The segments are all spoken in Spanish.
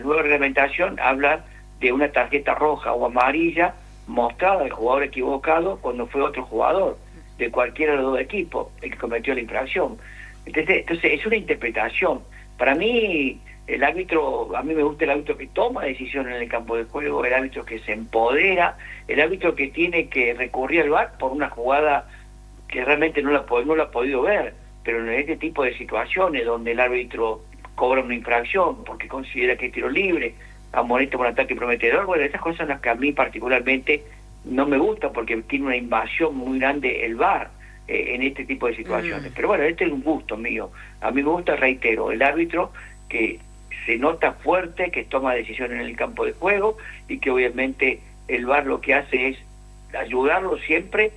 La nueva reglamentación habla de una tarjeta roja o amarilla mostrada al jugador equivocado cuando fue otro jugador de cualquiera de los dos equipos el que cometió la infracción. Entonces es una interpretación. Para mí, el árbitro, a mí me gusta el árbitro que toma decisiones en el campo de juego, el árbitro que se empodera, el árbitro que tiene que recurrir al VAR por una jugada que realmente no la ha podido ver, pero en este tipo de situaciones donde el árbitro cobra una infracción porque considera que es tiro libre, amonesta por un ataque prometedor, bueno, esas cosas son las que a mí particularmente no me gusta porque tiene una invasión muy grande el VAR en este tipo de situaciones. Pero bueno, este es un gusto mío. A mí me gusta, reitero, el árbitro que se nota fuerte, que toma decisiones en el campo de juego y que obviamente el VAR lo que hace es ayudarlo siempre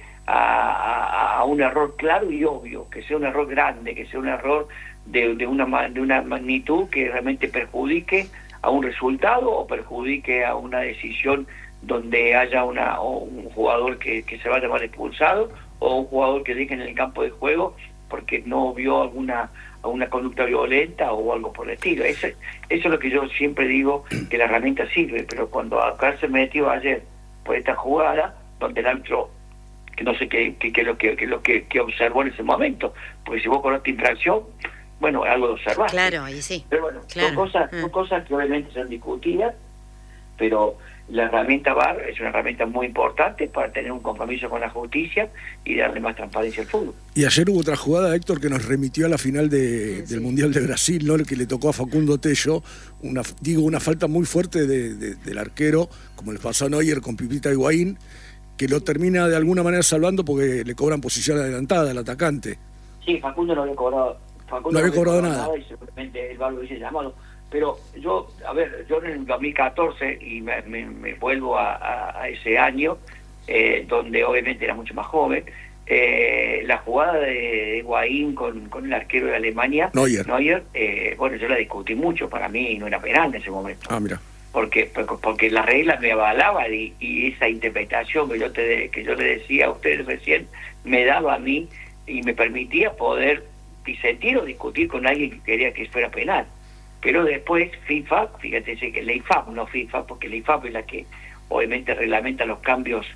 a un error claro y obvio, que sea un error grande, que sea un error de una magnitud que realmente perjudique a un resultado o perjudique a una decisión donde haya un jugador que se vaya mal expulsado o un jugador que deje en el campo de juego porque no vio alguna conducta violenta o algo por el estilo. Eso es lo que yo siempre digo, que la herramienta sirve, pero cuando acá se metió ayer por esta jugada, donde el árbitro, que no sé qué es lo que observó en ese momento, porque si vos conoces infracción, bueno, algo de observar. Claro, ahí sí. Pero bueno, claro. son cosas que obviamente son discutidas, pero la herramienta VAR es una herramienta muy importante para tener un compromiso con la justicia y darle más transparencia al fútbol. Y ayer hubo otra jugada, Héctor, que nos remitió a la final del Mundial de Brasil, ¿no? El que le tocó a Facundo Tello, una falta muy fuerte del arquero, como le pasó a Neuer con Pipita Higuaín, que lo termina de alguna manera salvando porque le cobran posición adelantada al atacante. Sí, Facundo no había cobrado, nada. Y seguramente el VAR lo hubiese llamado. Pero yo en el 2014, y me vuelvo a ese año, donde obviamente era mucho más joven, la jugada de Higuaín con el arquero de Alemania, Neuer, bueno, yo la discutí mucho, para mí no era penal en ese momento. Ah, mira. Porque la regla me avalaba y esa interpretación que yo le decía a ustedes recién me daba a mí y me permitía poder disentir o discutir con alguien que quería que fuera penal. Pero después FIFA, fíjate que la IFAB, no FIFA, porque la IFAB es la que obviamente reglamenta los cambios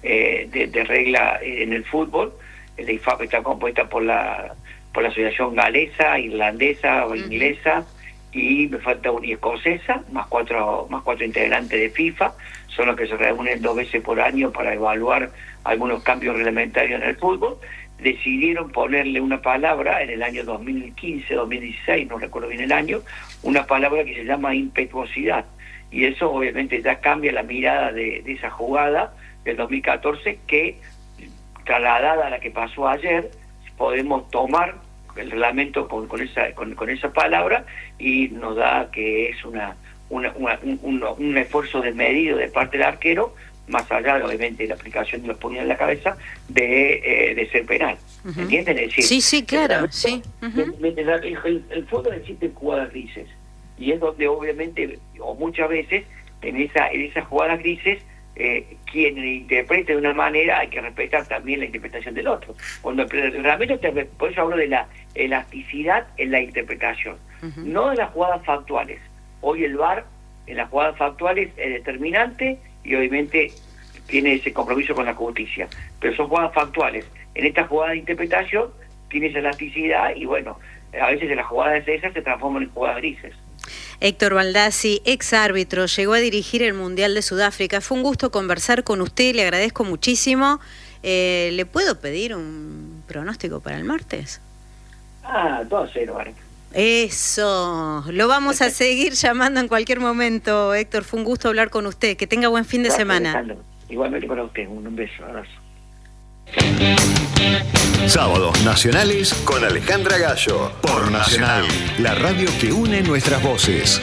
de regla en el fútbol. La IFAB está compuesta por la asociación galesa, irlandesa o inglesa, y me falta una escocesa, más cuatro integrantes de FIFA, son los que se reúnen 2 veces por año para evaluar algunos cambios reglamentarios en el fútbol. Decidieron ponerle una palabra en el año 2015, 2016, no recuerdo bien el año, una palabra que se llama impetuosidad, y eso obviamente ya cambia la mirada de esa jugada del 2014, que trasladada a la que pasó ayer, podemos tomar el reglamento con esa palabra y nos da que es un esfuerzo desmedido de parte del arquero, más allá obviamente de la aplicación de los puños en la cabeza, de ser penal. ¿Entienden? Es decir, sí, claro, sí. El fútbol existe jugadas grises, y es donde obviamente, o muchas veces, en esas jugadas grises, quien interprete de una manera hay que respetar también la interpretación del otro. Cuando el reglamento, por eso hablo de la elasticidad en la interpretación, no de las jugadas factuales. Hoy el VAR en las jugadas factuales es determinante y obviamente tiene ese compromiso con la justicia, pero son jugadas factuales. En esta jugada de interpretación tiene esa elasticidad y bueno, a veces las jugadas esas se transforman en jugadas grises. Héctor Baldassi, ex árbitro, llegó a dirigir el Mundial de Sudáfrica. Fue un gusto conversar con usted, le agradezco muchísimo. ¿Le puedo pedir un pronóstico para el martes? 2-0, vale. Eso, lo vamos a seguir llamando en cualquier momento, Héctor. Fue un gusto hablar con usted. Que tenga buen fin de semana. Alejandro. Igualmente para usted, un beso, abrazo. Sábados nacionales con Alejandra Gallo por Nacional, la radio que une nuestras voces.